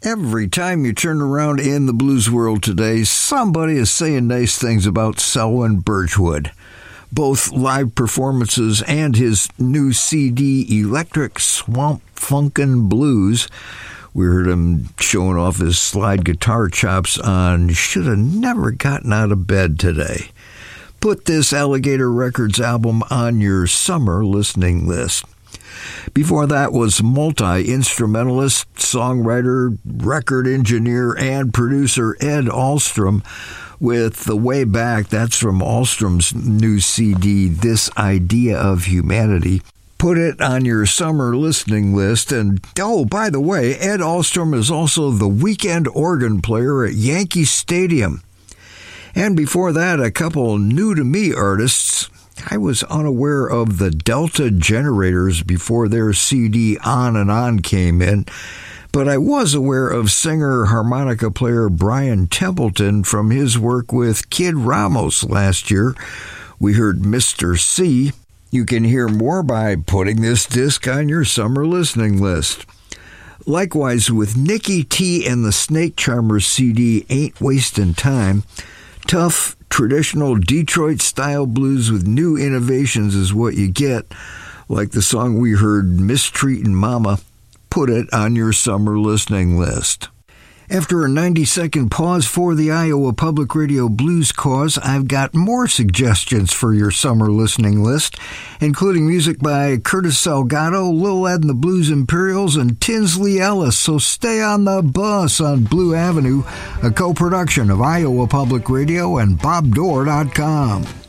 Every time you turn around in the blues world today, somebody is saying nice things about Selwyn Birchwood. Both live performances and his new CD, Electric Swamp Funkin' Blues. We heard him showing off his slide guitar chops on Should Have Never Gotten Out of Bed Today. Put this Alligator Records album on your summer listening list. Before that was multi-instrumentalist, songwriter, record engineer, and producer Ed Ahlstrom with The Way Back. That's from Ahlstrom's new CD, This Idea of Humanity. Put it on your summer listening list. And, oh, by the way, Ed Ahlstrom is also the weekend organ player at Yankee Stadium. And before that, a couple new-to-me artists. I was unaware of the Delta Generators before their CD On and On came in, but I was aware of singer-harmonica player Brian Templeton from his work with Kid Ramos last year. We heard Mr. C. You can hear more by putting this disc on your summer listening list. Likewise, with Nikki T and the Snake Charmers CD Ain't Wastin' Time, tough, traditional Detroit-style blues with new innovations is what you get, like the song we heard, Mistreatin' Mama. Put it on your summer listening list. After a 90-second pause for the Iowa Public Radio Blues Cause, I've got more suggestions for your summer listening list, including music by Curtis Salgado, Lil Ed and the Blues Imperials, and Tinsley Ellis. So stay on the bus on Blue Avenue, a co-production of Iowa Public Radio and BobDoor.com.